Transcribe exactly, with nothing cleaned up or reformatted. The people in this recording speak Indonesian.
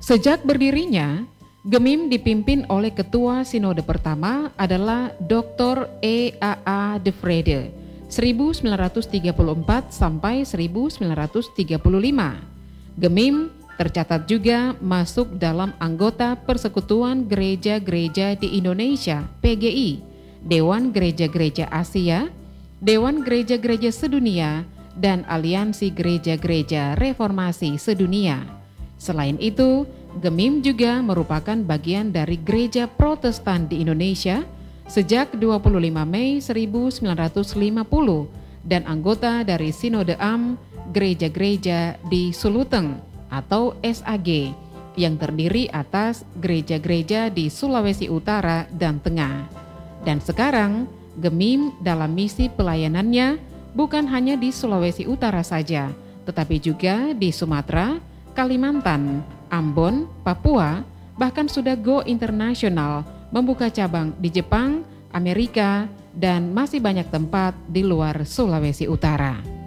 Sejak berdirinya, Gemim dipimpin oleh Ketua Sinode pertama adalah doktor E A A de Vrede seribu sembilan ratus tiga puluh empat sampai seribu sembilan ratus tiga puluh lima. Gemim tercatat juga masuk dalam anggota Persekutuan Gereja-Gereja di Indonesia P G I, Dewan Gereja-Gereja Asia, Dewan Gereja-Gereja Sedunia, dan Aliansi Gereja-Gereja Reformasi Sedunia. Selain itu, Gemim juga merupakan bagian dari Gereja Protestan di Indonesia sejak dua puluh lima Mei seribu sembilan ratus lima puluh dan anggota dari Sinode A M Gereja-Gereja di Suluteng atau S A G yang terdiri atas gereja-gereja di Sulawesi Utara dan Tengah. Dan sekarang, Gemim dalam misi pelayanannya bukan hanya di Sulawesi Utara saja, tetapi juga di Sumatera, Kalimantan, Ambon, Papua, bahkan sudah go internasional, membuka cabang di Jepang, Amerika, dan masih banyak tempat di luar Sulawesi Utara.